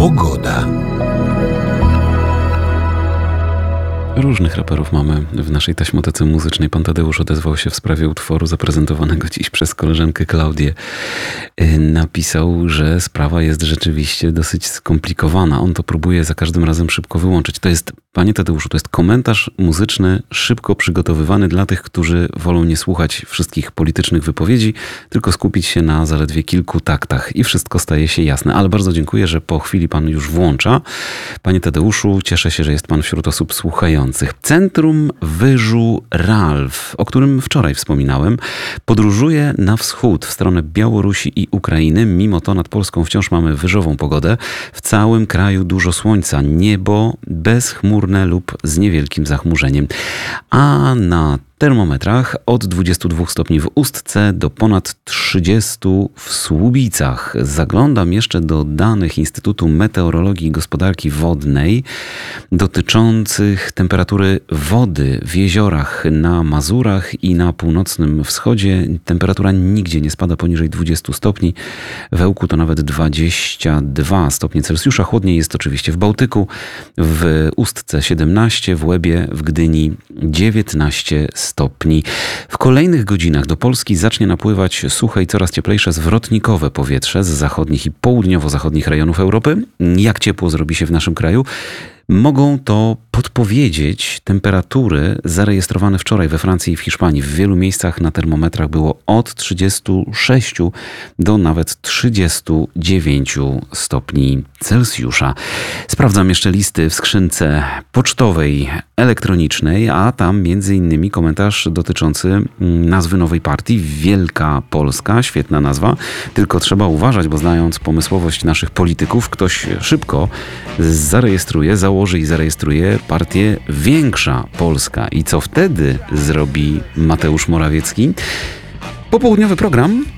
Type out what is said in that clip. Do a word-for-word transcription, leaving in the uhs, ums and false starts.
Pogoda. Różnych raperów mamy w naszej taśmotece muzycznej. Pan Tadeusz odezwał się w sprawie utworu zaprezentowanego dziś przez koleżankę Klaudię. Napisał, że sprawa jest rzeczywiście dosyć skomplikowana. On to próbuje za każdym razem szybko wyłączyć. To jest, panie Tadeuszu, to jest komentarz muzyczny szybko przygotowywany dla tych, którzy wolą nie słuchać wszystkich politycznych wypowiedzi, tylko skupić się na zaledwie kilku taktach i wszystko staje się jasne. Ale bardzo dziękuję, że po chwili pan już włącza. Panie Tadeuszu, cieszę się, że jest pan wśród osób słuchających. Centrum Wyżu Ralf, o którym wczoraj wspominałem, podróżuje na wschód, w stronę Białorusi i Ukrainy. Mimo to nad Polską wciąż mamy wyżową pogodę. W całym kraju dużo słońca, niebo bezchmurne lub z niewielkim zachmurzeniem. A na termometrach od dwudziestu dwóch stopni w Ustce do ponad trzydziestu w Słubicach. Zaglądam jeszcze do danych Instytutu Meteorologii i Gospodarki Wodnej dotyczących temperatury wody w jeziorach na Mazurach i na północnym wschodzie. Temperatura nigdzie nie spada poniżej dwudziestu stopni. W Ełku to nawet dwadzieścia dwa stopnie Celsjusza. Chłodniej jest oczywiście w Bałtyku, w Ustce siedemnaście, w Łebie, w Gdyni dziewiętnaście stopni. W kolejnych godzinach do Polski zacznie napływać suche i coraz cieplejsze zwrotnikowe powietrze z zachodnich i południowo-zachodnich rejonów Europy. Jak ciepło zrobi się w naszym kraju? Mogą to podpowiedzieć temperatury zarejestrowane wczoraj we Francji i w Hiszpanii. W wielu miejscach na termometrach było od trzydziestu sześciu do nawet trzydziestu dziewięciu stopni Celsjusza. Sprawdzam jeszcze listy w skrzynce pocztowej elektronicznej, a tam między innymi komentarz dotyczący nazwy nowej partii Wielka Polska. Świetna nazwa, tylko trzeba uważać, bo znając pomysłowość naszych polityków, ktoś szybko zarejestruje, założy i zarejestruje partię Większa Polska. I co wtedy zrobi Mateusz Morawiecki? Popołudniowy program